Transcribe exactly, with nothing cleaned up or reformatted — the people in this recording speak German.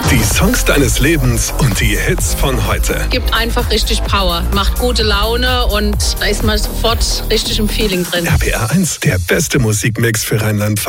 Die Songs deines Lebens und die Hits von heute. Gibt einfach richtig Power, macht gute Laune und da ist man sofort richtig im Feeling drin. R P R eins, der beste Musikmix für Rheinland-Pfalz.